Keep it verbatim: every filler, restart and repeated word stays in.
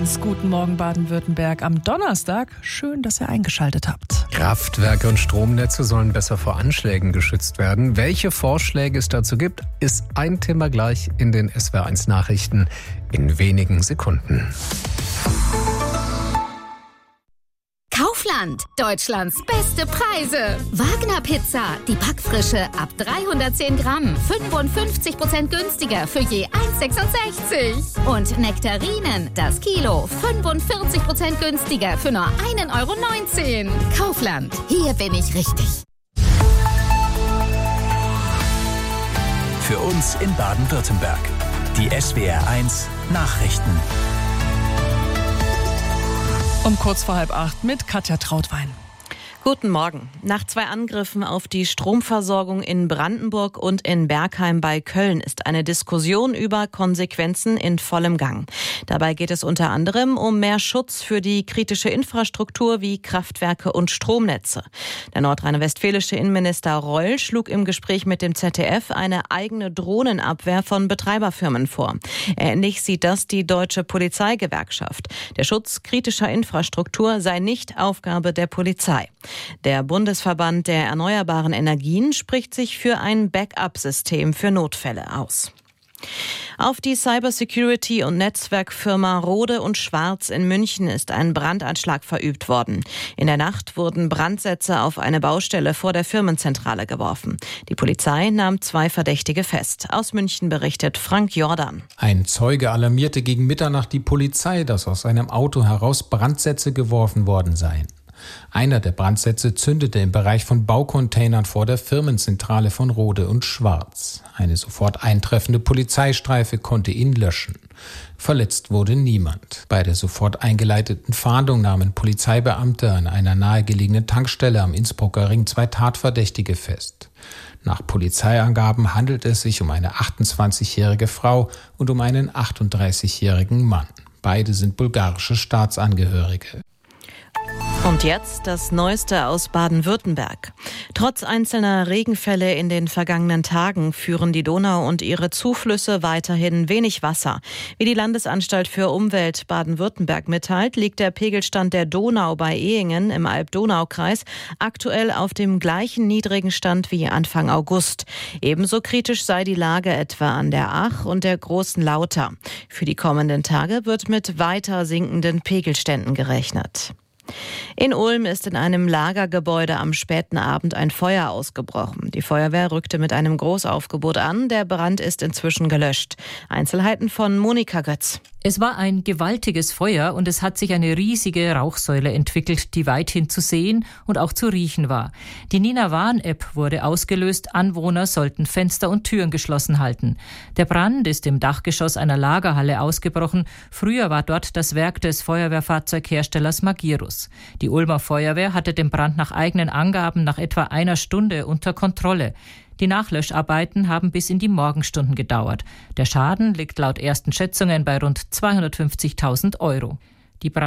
eins. Guten Morgen Baden-Württemberg am Donnerstag. Schön, dass ihr eingeschaltet habt. Kraftwerke und Stromnetze sollen besser vor Anschlägen geschützt werden. Welche Vorschläge es dazu gibt, ist ein Thema gleich in den S W R eins Nachrichten in wenigen Sekunden. Kaufland, Deutschlands beste Preise. Wagner Pizza, die Backfrische ab dreihundertzehn Gramm, fünfundfünfzig Prozent günstiger für je eins Komma sechsundsechzig. Und Nektarinen, das Kilo, fünfundvierzig Prozent günstiger für nur ein Euro neunzehn. Kaufland, hier bin ich richtig. Für uns in Baden-Württemberg. Die S W R eins Nachrichten. Um kurz vor halb acht mit Katja Trautwein. Guten Morgen. Nach zwei Angriffen auf die Stromversorgung in Brandenburg und in Bergheim bei Köln ist eine Diskussion über Konsequenzen in vollem Gang. Dabei geht es unter anderem um mehr Schutz für die kritische Infrastruktur wie Kraftwerke und Stromnetze. Der nordrhein-westfälische Innenminister Reul schlug im Gespräch mit dem Z D F eine eigene Drohnenabwehr von Betreiberfirmen vor. Ähnlich sieht das die Deutsche Polizeigewerkschaft. Der Schutz kritischer Infrastruktur sei nicht Aufgabe der Polizei. Der Bundesverband der erneuerbaren Energien spricht sich für ein Backup-System für Notfälle aus. Auf die Cybersecurity- und Netzwerkfirma Rohde und Schwarz in München ist ein Brandanschlag verübt worden. In der Nacht wurden Brandsätze auf eine Baustelle vor der Firmenzentrale geworfen. Die Polizei nahm zwei Verdächtige fest. Aus München berichtet Frank Jordan. Ein Zeuge alarmierte gegen Mitternacht die Polizei, dass aus einem Auto heraus Brandsätze geworfen worden seien. Einer der Brandsätze zündete im Bereich von Baucontainern vor der Firmenzentrale von Rohde und Schwarz. Eine sofort eintreffende Polizeistreife konnte ihn löschen. Verletzt wurde niemand. Bei der sofort eingeleiteten Fahndung nahmen Polizeibeamte an einer nahegelegenen Tankstelle am Innsbrucker Ring zwei Tatverdächtige fest. Nach Polizeiangaben handelt es sich um eine achtundzwanzigjährige Frau und um einen achtunddreißigjährigen Mann. Beide sind bulgarische Staatsangehörige. Und jetzt das Neueste aus Baden-Württemberg. Trotz einzelner Regenfälle in den vergangenen Tagen führen die Donau und ihre Zuflüsse weiterhin wenig Wasser. Wie die Landesanstalt für Umwelt Baden-Württemberg mitteilt, liegt der Pegelstand der Donau bei Ehingen im Alb-Donau-Kreis aktuell auf dem gleichen niedrigen Stand wie Anfang August. Ebenso kritisch sei die Lage etwa an der Ach und der Großen Lauter. Für die kommenden Tage wird mit weiter sinkenden Pegelständen gerechnet. In Ulm ist in einem Lagergebäude am späten Abend ein Feuer ausgebrochen. Die Feuerwehr rückte mit einem Großaufgebot an. Der Brand ist inzwischen gelöscht. Einzelheiten von Monika Götz. Es war ein gewaltiges Feuer und es hat sich eine riesige Rauchsäule entwickelt, die weithin zu sehen und auch zu riechen war. Die Nina-Warn-App wurde ausgelöst, Anwohner sollten Fenster und Türen geschlossen halten. Der Brand ist im Dachgeschoss einer Lagerhalle ausgebrochen. Früher war dort das Werk des Feuerwehrfahrzeugherstellers Magirus. Die Ulmer Feuerwehr hatte den Brand nach eigenen Angaben nach etwa einer Stunde unter Kontrolle. Die Nachlöscharbeiten haben bis in die Morgenstunden gedauert. Der Schaden liegt laut ersten Schätzungen bei rund zweihundertfünfzigtausend Euro. Die